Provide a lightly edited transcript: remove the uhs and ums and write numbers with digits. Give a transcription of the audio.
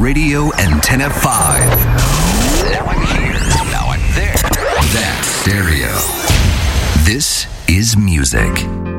Radio Antenna 5. Now I'm here. Now I'm there. That's stereo. This is music.